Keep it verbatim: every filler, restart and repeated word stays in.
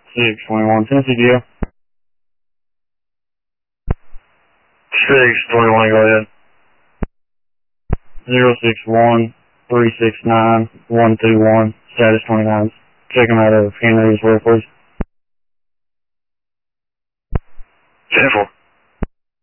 six twenty-one, Tennessee View. six twenty-one, go ahead. zero six one, three six nine, one two one, status twenty-nine. Check him out of Henry as well, please. ten four.